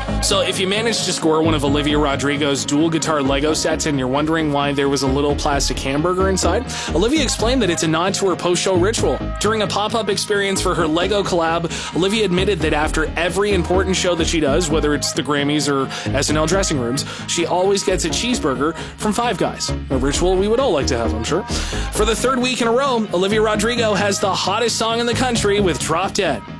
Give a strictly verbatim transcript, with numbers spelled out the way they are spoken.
So if you managed to score one of Olivia Rodrigo's dual guitar Lego sets and you're wondering why there was a little plastic hamburger inside, Olivia explained that it's a nod to her post-show ritual. During a pop-up experience for her Lego collab, Olivia admitted that after every important show that she does, whether it's the Grammys or S N L dressing rooms, she always gets a cheeseburger from Five Guys. A ritual we would all like to have, I'm sure. For the third week in a row, Olivia Rodrigo has the hottest song in the country with Drop Dead.